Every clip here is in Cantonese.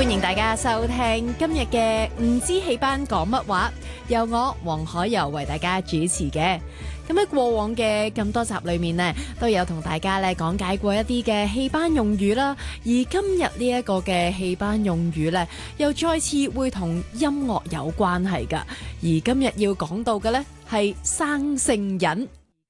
歡迎大家收聽今日嘅唔知戲班講乜話，由我黃海柔為大家主持嘅。咁喺過往嘅咁多集裏面呢，都有同大家咧講解過一啲嘅戲班用語啦。而今日呢一個嘅戲班用語呢，又再次會同音樂有關係噶。而今日要講到嘅呢，係生性人。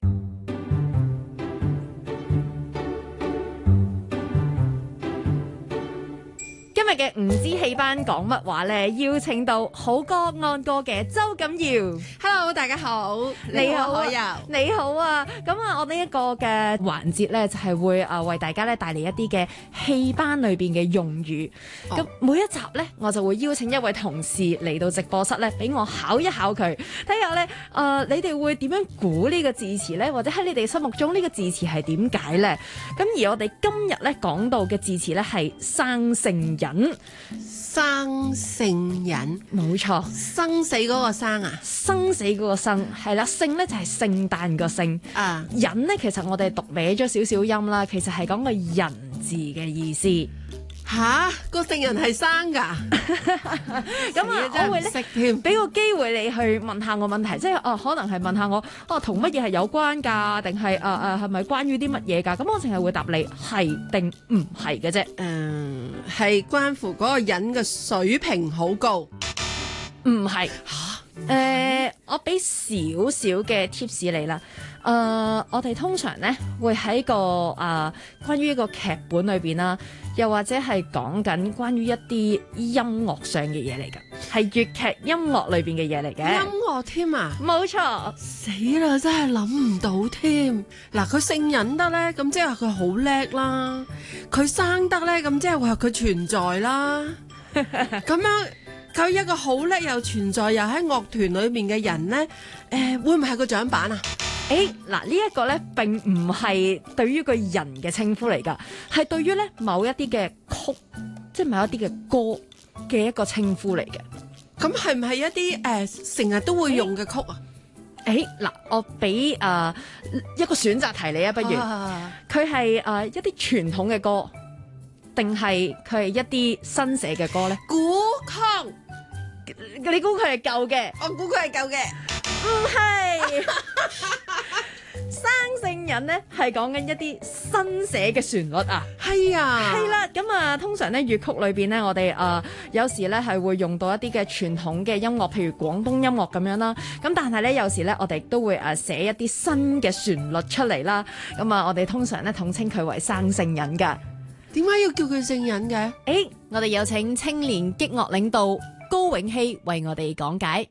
今日嘅唔知戲班講乜話咧，邀請到好歌安歌嘅周錦堯。 Hello， 大家好， 你好海柔， 你好啊！咁啊，我呢一個嘅環節咧，就係會為大家咧帶嚟一啲嘅戲班裏邊嘅用語。咁每一集咧，我就會邀請一位同事嚟到直播室咧，俾我考一考佢，睇下咧你哋會點樣估呢個字詞咧，或者喺你哋心目中呢個字詞係點解咧？咁而我哋今日咧講到嘅字詞咧係生性人。 生性人， 冇錯， 生死嗰個生啊， 生死嗰個生係啦，性咧就係聖誕個聖啊， 人咧其實我哋讀歪咗少少音啦，其實係講個人字嘅意思。 吓，個聖人係生噶， 咁我會識添， 俾個機會你去問下我問題，即係可能係問下我同乜嘢係有關㗎，定係係咪關於啲乜嘢㗎？咁我淨係會答你係定唔係嘅啫。 係關乎嗰個人嘅水平好高， 唔係我俾少少嘅 tips 你啦。我哋通常咧會喺個關於一個劇本裏邊啦，又或者係講緊關於一啲音樂上嘅嘢嚟㗎，係粵劇音樂裏邊嘅嘢嚟嘅。 音樂添啊， 冇錯。 死啦，真係諗唔到添。嗱，佢勝人得咧，咁即係話佢好叻啦；佢生得咧，咁即係話佢存在啦。咁樣佢一個好叻又存在又喺樂團裏面嘅人咧，會唔會係個獎板啊？ 嗱，呢一個咧並唔係對於個人嘅稱呼嚟㗎，係對於咧某一啲嘅曲，即係某一啲嘅歌嘅一個稱呼嚟嘅。 咁係唔係一啲成日都會用嘅曲啊？ 嗱，我俾一個選擇題你啊，不如佢係一啲傳統嘅歌，定係佢係一啲新寫嘅歌咧？ 古曲， 你估佢係舊嘅？ 我估佢係舊嘅。 唔係，生性人咧係講緊一啲新寫嘅旋律啊。 係啊， 係啦。咁通常咧粵曲裏邊咧，我哋有時咧係會用到一啲嘅傳統嘅音樂，譬如廣東音樂咁樣啦。咁但係咧有時咧我哋都會寫一啲新嘅旋律出嚟啦。咁我哋通常咧統稱佢為生性人㗎。 點解要叫佢聖人嘅？ 我哋有請青年擊樂領導高永熙為我哋講解。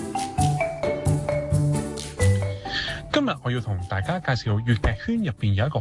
今日我要同大家介紹粵劇圈入邊有一個